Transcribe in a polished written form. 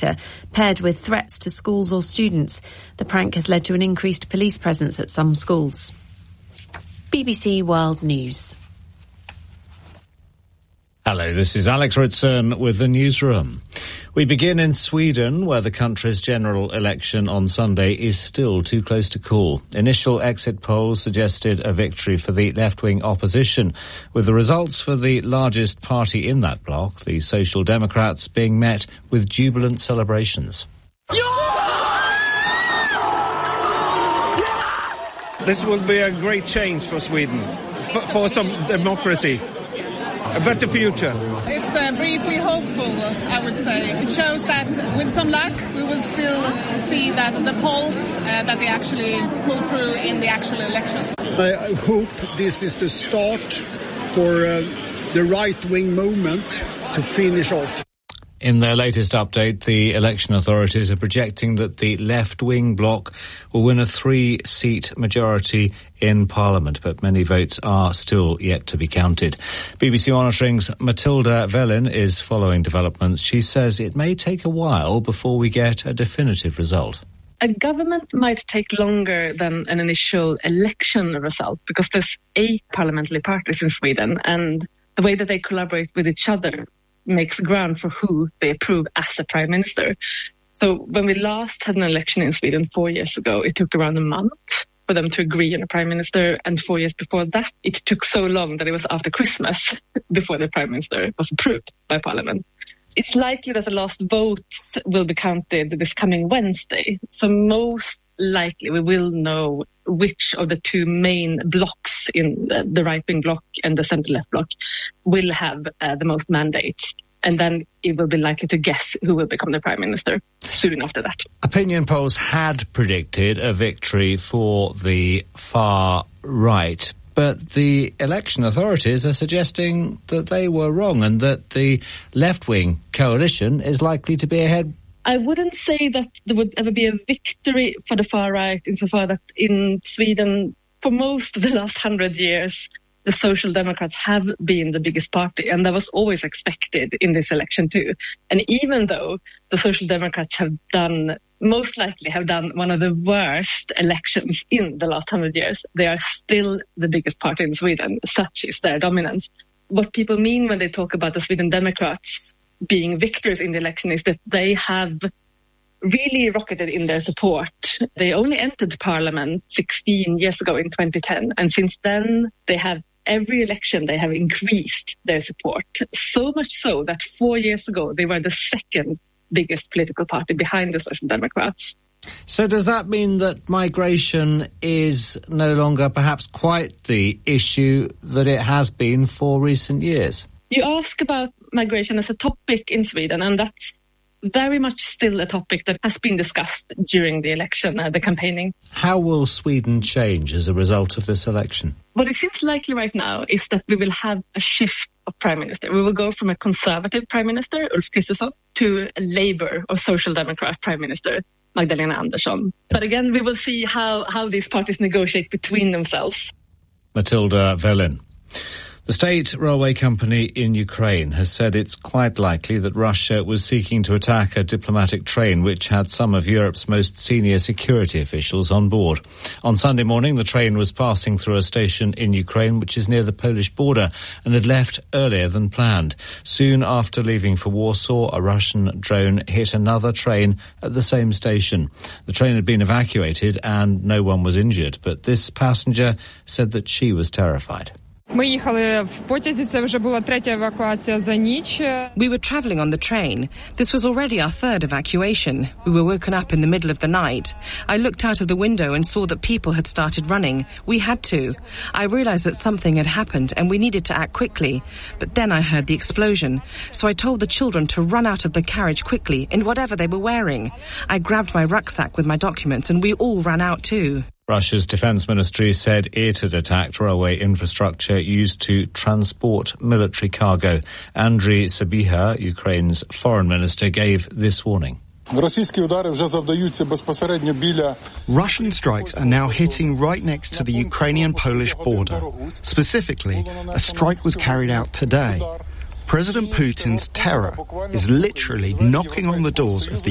data, paired with threats to schools or students. The prank has led to an increased police presence at some schools. BBC World News. Hello, this is Alex Ritson with the newsroom. We begin in Sweden, where the country's general election on Sunday is still too close to call. Initial exit polls suggested a victory for the left-wing opposition, with the results for the largest party in that bloc, the Social Democrats, being met with jubilant celebrations. This will be a great change for Sweden, for some democracy. A better future. It's briefly hopeful, I would say. It shows that with some luck, we will still see that the polls, that they actually pull through in the actual elections. I hope this is the start for the right-wing movement to finish off. In their latest update, the election authorities are projecting that the left-wing bloc will win a 3-seat majority in Parliament, but many votes are still yet to be counted. BBC Monitoring's Matilda Velin is following developments. She says it may take a while before we get a definitive result. A government might take longer than an initial election result because there's 8 parliamentary parties in Sweden, and the way that they collaborate with each other makes ground for who they approve as a prime minister. So when we last had an election in Sweden 4 years ago, it took around a month for them to agree on a prime minister. And 4 years before that, it took so long that it was after Christmas before the prime minister was approved by parliament. It's likely that the last votes will be counted this coming Wednesday. So most likely we will know which of the 2 main blocks in the right-wing bloc and the centre-left bloc will have the most mandates. And then it will be likely to guess who will become the prime minister soon after that. Opinion polls had predicted a victory for the far right, but the election authorities are suggesting that they were wrong and that the left-wing coalition is likely to be ahead. I wouldn't say that there would ever be a victory for the far right insofar that in Sweden, for most of the last 100 years, the Social Democrats have been the biggest party, and that was always expected in this election too. And even though the Social Democrats most likely have done one of the worst elections in the last 100 years, they are still the biggest party in Sweden. Such is their dominance. What people mean when they talk about the Sweden Democrats being victors in the election is that they have really rocketed in their support. They only entered parliament 16 years ago in 2010, and since then they have every election they have increased their support, so much so that 4 years ago they were the second biggest political party behind the Social Democrats. So does that mean that migration is no longer perhaps quite the issue that it has been for recent years? You ask about migration as a topic in Sweden, and that's very much still a topic that has been discussed during the election, the campaigning. How will Sweden change as a result of this election? What it seems likely right now is that we will have a shift of prime minister. We will go from a conservative prime minister, Ulf Kristersson, to a Labour or Social Democrat prime minister, Magdalena Andersson. But again, we will see how these parties negotiate between themselves. Matilda Velin. The state railway company in Ukraine has said it's quite likely that Russia was seeking to attack a diplomatic train which had some of Europe's most senior security officials on board. On Sunday morning, the train was passing through a station in Ukraine which is near the Polish border and had left earlier than planned. Soon after leaving for Warsaw, a Russian drone hit another train at the same station. The train had been evacuated and no one was injured, but this passenger said that she was terrified. We were travelling on the train. This was already our 3rd evacuation. We were woken up in the middle of the night. I looked out of the window and saw that people had started running. We had to. I realised that something had happened and we needed to act quickly. But then I heard the explosion. So I told the children to run out of the carriage quickly in whatever they were wearing. I grabbed my rucksack with my documents and we all ran out too. Russia's defence ministry said it had attacked railway infrastructure used to transport military cargo. Andriy Sybiha, Ukraine's foreign minister, gave this warning. Russian strikes are now hitting right next to the Ukrainian-Polish border. Specifically, a strike was carried out today. President Putin's terror is literally knocking on the doors of the